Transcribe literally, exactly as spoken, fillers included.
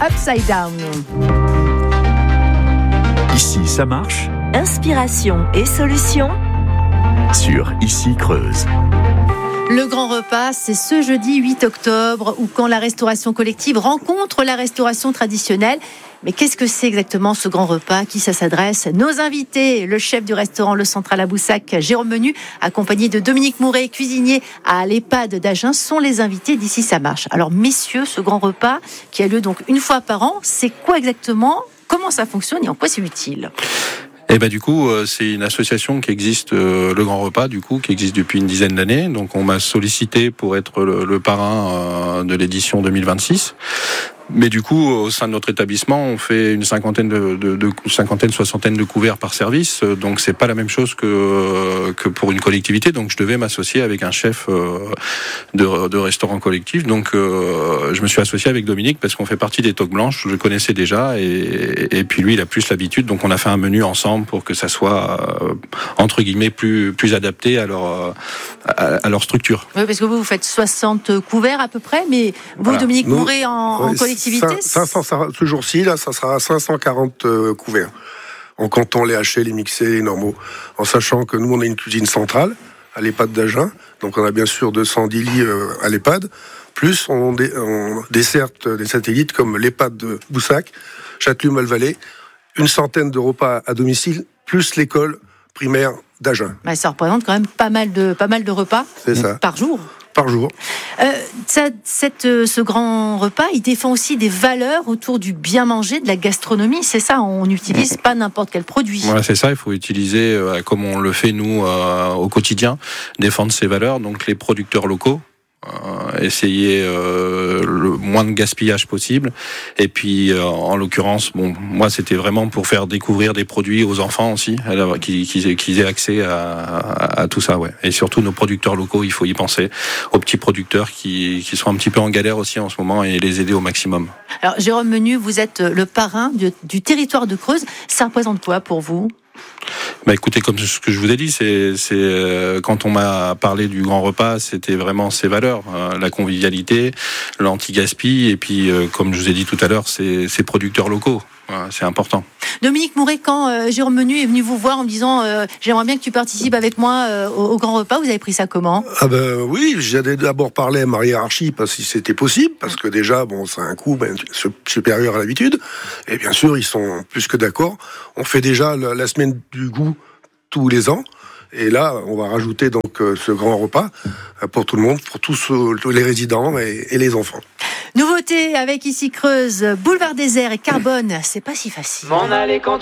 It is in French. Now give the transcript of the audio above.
Upside Down. Ici, ça marche. Inspiration et solutions Sur Ici Creuse. Le grand repas, c'est ce jeudi huit octobre, où quand la restauration collective rencontre la restauration traditionnelle. Mais qu'est-ce que c'est exactement ce grand repas? À qui ça s'adresse? Nos invités, le chef du restaurant Le Central à Boussac, Jérôme Menu, accompagné de Dominique Mouret, cuisinier à l'EHPAD d'Agen, sont les invités d'Ici ça marche. Alors messieurs, ce grand repas qui a lieu donc une fois par an, c'est quoi exactement? Comment ça fonctionne et en quoi c'est utile? Et ben du coup, c'est une association qui existe, euh, le Grand Repas, du coup, qui existe depuis une dizaine d'années. Donc, on m'a sollicité pour être le, le parrain euh, de l'édition deux mille vingt-six. Mais du coup, au sein de notre établissement, on fait une cinquantaine de, de, de cinquantaine, soixantaine de couverts par service. Donc, c'est pas la même chose que que pour une collectivité. Donc, je devais m'associer avec un chef euh, de, de restaurant collectif. Donc, euh, je me suis associé avec Dominique parce qu'on fait partie des toques blanches. Je le connaissais déjà et, et puis lui, il a plus l'habitude. Donc, on a fait un menu ensemble pour que ça soit euh, entre guillemets plus plus adapté à leur à, à leur structure. Oui, parce que vous, vous faites soixante couverts à peu près, mais vous, Voilà. Dominique Nous, Mouret, en, en ouais, collectivité cinq cents, ce jour-ci, là, ça sera cinq cent quarante euh, couverts. En comptant les hachés, les mixés, les normaux. En sachant que nous, on a une cuisine centrale à l'EHPAD d'Agen. Donc, on a bien sûr deux cent dix lits euh, à l'EHPAD. Plus, on, dé, on desserte des satellites comme l'EHPAD de Boussac, Châtelume-Malvalais. Une centaine de repas à domicile, plus l'école primaire d'Agen. Bah, ça représente quand même pas mal de, pas mal de repas C'est ça. par jour. Par jour. Euh, ça, cette, euh, ce grand repas, il défend aussi des valeurs autour du bien manger, de la gastronomie. C'est ça, on n'utilise pas n'importe quel produit. Voilà, c'est ça. Il faut utiliser, euh, comme on le fait nous euh, au quotidien, défendre ces valeurs. Donc les producteurs locaux. Euh, essayer euh, le moins de gaspillage possible et puis euh, en l'occurrence bon moi c'était vraiment pour faire découvrir des produits aux enfants aussi alors, qu'ils, qu'ils, qu'ils aient accès à, à, à tout ça ouais et surtout nos producteurs locaux, il faut y penser aux petits producteurs qui, qui sont un petit peu en galère aussi en ce moment et les aider au maximum. Alors Jérôme Menu, vous êtes le parrain du, du territoire de Creuse, ça représente quoi pour vous? Bah écoutez, comme ce que je vous ai dit, c'est, c'est euh, quand on m'a parlé du grand repas, c'était vraiment ces valeurs, euh, la convivialité, l'anti-gaspi, et puis euh, comme je vous ai dit tout à l'heure, c'est ces producteurs locaux. Voilà, c'est important. Dominique Mouret, quand euh, Jérôme Menu est venu vous voir en me disant euh, j'aimerais bien que tu participes avec moi euh, au, au grand repas, vous avez pris ça comment? Ah ben oui, j'ai d'abord parlé à ma hiérarchie parce que si c'était possible, parce que déjà bon, c'est un coût ben, supérieur à l'habitude, et bien sûr ils sont plus que d'accord. On fait déjà la, la semaine du goût tous les ans. Et là, on va rajouter donc euh, ce grand repas euh, pour tout le monde, pour tous euh, les résidents et, et les enfants. Nouveauté avec Ici Creuse, Boulevard Désert et Carbone, c'est pas si facile. M'en aller quand